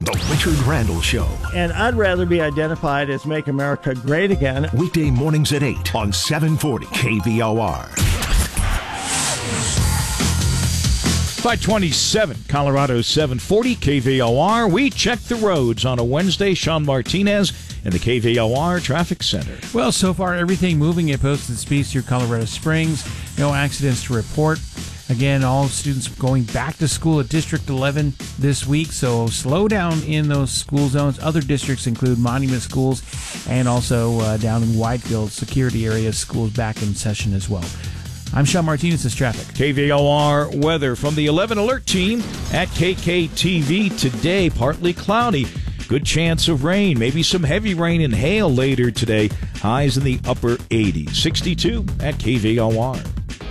The Richard Randall Show. And I'd rather be identified as Make America Great Again. Weekday mornings at 8 on 740 KVOR. 527, Colorado 740 KVOR. We check the roads on a Wednesday. Sean Martinez in the KVOR Traffic Center. Well, so far, everything moving at posted speeds through Colorado Springs. No accidents to report. Again, all students going back to school at District 11 this week, so slow down in those school zones. Other districts include Monument Schools and also down in Whitefield, security areas, schools back in session as well. I'm Sean Martinez, this is traffic. KVOR weather from the 11 Alert team at KKTV today. Partly cloudy. Good chance of rain, maybe some heavy rain and hail later today. Highs in the upper 80s. 62 at KVOR.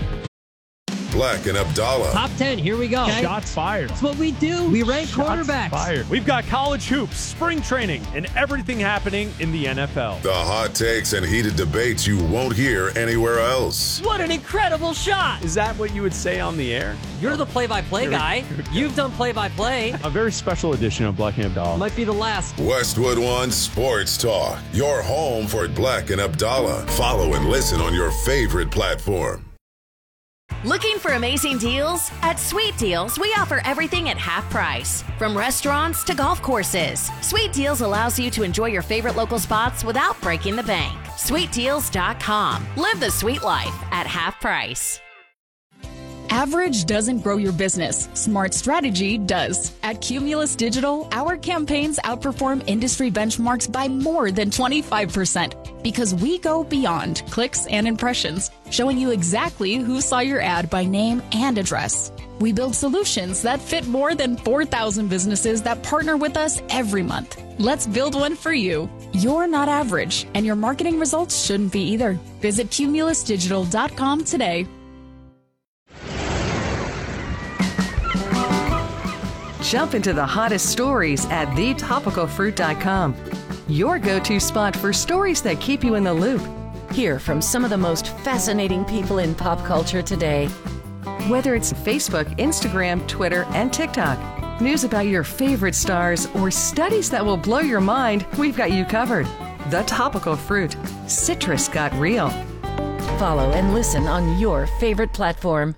Black and Abdallah. Top 10, here we go. Okay. Shots fired. That's what we do. We rank quarterbacks. Fired. We've got college hoops, spring training, and everything happening in the NFL. The hot takes and heated debates you won't hear anywhere else. What an incredible shot. Is that what you would say on the air? You're the play-by-play guy. You've done play-by-play. A very special edition of Black and Abdallah. Might be the last. Westwood One Sports Talk. Your home for Black and Abdallah. Follow and listen on your favorite platform. Looking for amazing deals? At Sweet Deals, we offer everything at half price. From restaurants to golf courses, Sweet Deals allows you to enjoy your favorite local spots without breaking the bank. SweetDeals.com. Live the sweet life at half price. Average doesn't grow your business. Smart strategy does. At Cumulus Digital, our campaigns outperform industry benchmarks by more than 25% because we go beyond clicks and impressions, showing you exactly who saw your ad by name and address. We build solutions that fit more than 4,000 businesses that partner with us every month. Let's build one for you. You're not average, and your marketing results shouldn't be either. Visit cumulusdigital.com today. Jump into the hottest stories at thetopicalfruit.com. Your go-to spot for stories that keep you in the loop. Hear from some of the most fascinating people in pop culture today. Whether it's Facebook, Instagram, Twitter, and TikTok, news about your favorite stars, or studies that will blow your mind, we've got you covered. The Topical Fruit. Citrus got real. Follow and listen on your favorite platform.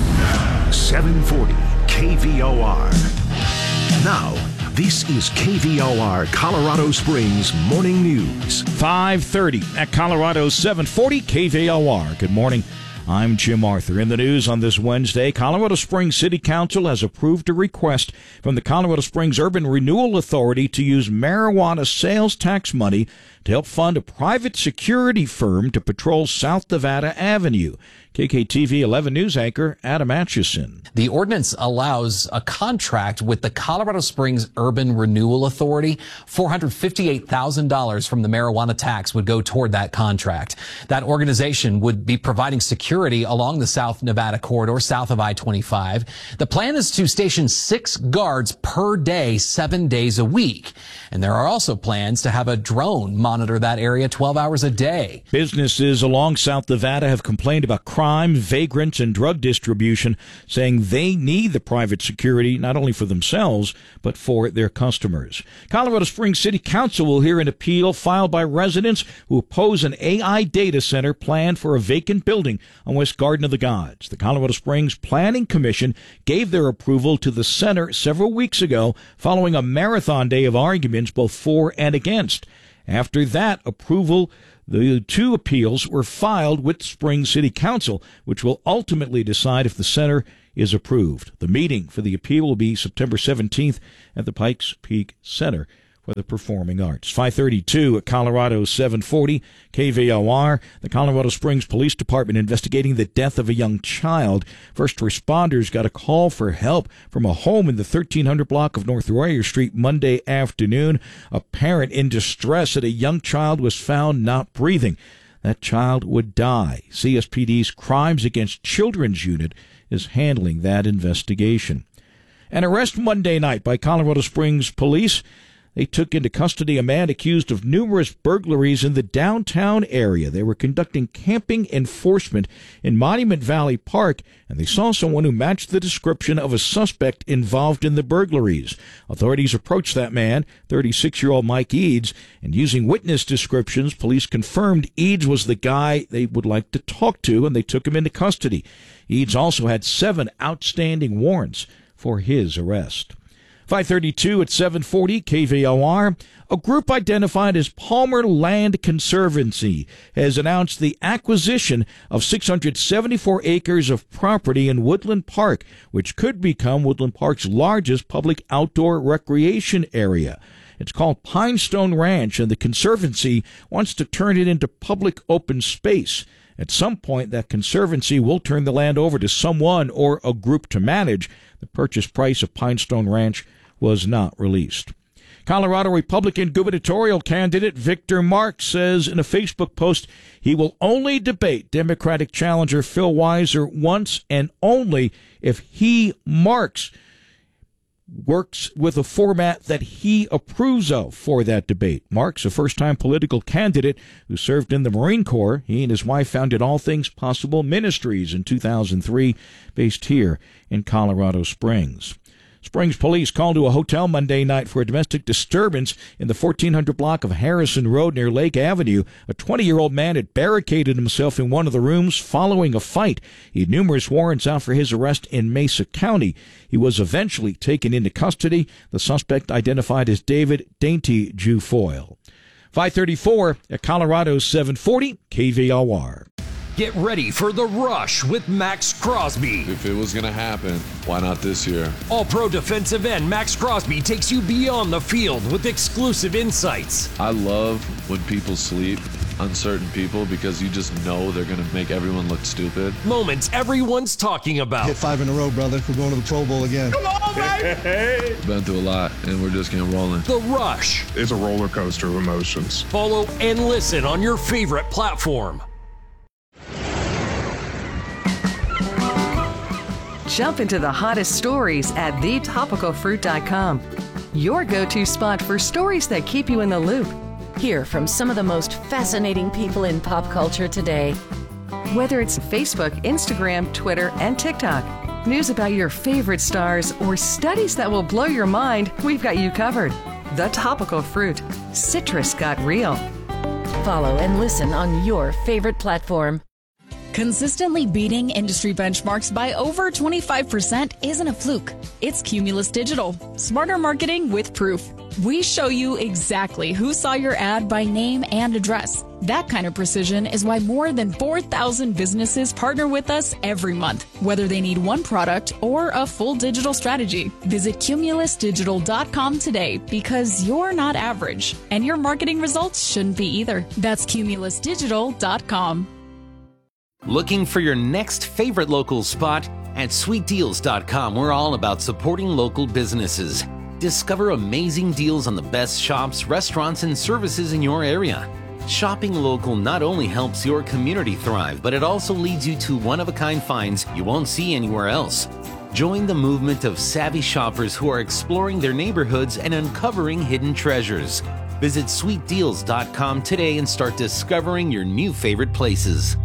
740 KVOR. Now, this is KVOR Colorado Springs Morning News. 5:30 at Colorado 740 KVOR. Good morning. I'm Jim Arthur. In the news on this Wednesday, Colorado Springs City Council has approved a request from the Colorado Springs Urban Renewal Authority to use marijuana sales tax money to help fund a private security firm to patrol South Nevada Avenue. KKTV 11 News anchor Adam Atchison. The ordinance allows a contract with the Colorado Springs Urban Renewal Authority. $458,000 from the marijuana tax would go toward that contract. That organization would be providing security along the South Nevada corridor, south of I-25. The plan is to station 6 guards per day, 7 days a week. And there are also plans to have a drone monitor that area 12 hours a day. Businesses along South Nevada have complained about crime, vagrants, and drug distribution, saying they need the private security not only for themselves, but for their customers. Colorado Springs City Council will hear an appeal filed by residents who oppose an AI data center planned for a vacant building on West Garden of the Gods. The Colorado Springs Planning Commission gave their approval to the center several weeks ago following a marathon day of arguments both for and against. After that approval, the 2 appeals were filed with Springs City Council, which will ultimately decide if the center is approved. The meeting for the appeal will be September 17th at the Pikes Peak Center for the Performing Arts. 5:32 at Colorado 740 KVOR. The Colorado Springs Police Department investigating the death of a young child. First responders got a call for help from a home in the 1300 block of North Royer Street Monday afternoon. A parent in distress that a young child was found not breathing. That child would die. CSPD's Crimes Against Children's Unit is handling that investigation. An arrest Monday night by Colorado Springs police. They took into custody a man accused of numerous burglaries in the downtown area. They were conducting camping enforcement in Monument Valley Park, and they saw someone who matched the description of a suspect involved in the burglaries. Authorities approached that man, 36-year-old Mike Eads, and using witness descriptions, police confirmed Eads was the guy they would like to talk to, and they took him into custody. Eads also had 7 outstanding warrants for his arrest. 5:32 at 740 KVOR. A group identified as Palmer Land Conservancy has announced the acquisition of 674 acres of property in Woodland Park, which could become Woodland Park's largest public outdoor recreation area. It's called Pinestone Ranch, and the Conservancy wants to turn it into public open space. At some point, that Conservancy will turn the land over to someone or a group to manage. The purchase price of Pinestone Ranch was not released. Colorado Republican gubernatorial candidate Victor Marx says in a Facebook post he will only debate Democratic challenger Phil Weiser once and only if he, Marx, works with a format that he approves of for that debate. Marx, a first-time political candidate who served in the Marine Corps, he and his wife founded All Things Possible Ministries in 2003, based here in Colorado Springs. Springs police called to a hotel Monday night for a domestic disturbance in the 1400 block of Harrison Road near Lake Avenue. A 20-year-old man had barricaded himself in one of the rooms following a fight. He had numerous warrants out for his arrest in Mesa County. He was eventually taken into custody. The suspect identified as David Dainty Jufoyle. 5:34 at Colorado 740 KVOR. Get ready for The Rush with Max Crosby. If it was going to happen, why not this year? All-pro defensive end Max Crosby takes you beyond the field with exclusive insights. I love when people sleep, uncertain people, because you just know they're going to make everyone look stupid. Moments everyone's talking about. Hit 5 in a row, brother. We're going to the Pro Bowl again. Come on, baby! Been through a lot, and we're just getting rolling. The Rush. It's a roller coaster of emotions. Follow and listen on your favorite platform. Jump into the hottest stories at thetopicalfruit.com. Your go-to spot for stories that keep you in the loop. Hear from some of the most fascinating people in pop culture today. Whether it's Facebook, Instagram, Twitter, and TikTok, news about your favorite stars, or studies that will blow your mind, we've got you covered. The Topical Fruit. Citrus got real. Follow and listen on your favorite platform. Consistently beating industry benchmarks by over 25% isn't a fluke. It's Cumulus Digital. Smarter marketing with proof. We show you exactly who saw your ad by name and address. That kind of precision is why more than 4,000 businesses partner with us every month, whether they need one product or a full digital strategy. Visit cumulusdigital.com today because you're not average, and your marketing results shouldn't be either. That's cumulusdigital.com. Looking for your next favorite local spot? At sweetdeals.com, we're all about supporting local businesses. Discover amazing deals on the best shops, restaurants, and services in your area. Shopping local not only helps your community thrive, but it also leads you to one-of-a-kind finds you won't see anywhere else. Join the movement of savvy shoppers who are exploring their neighborhoods and uncovering hidden treasures. Visit sweetdeals.com today and start discovering your new favorite places.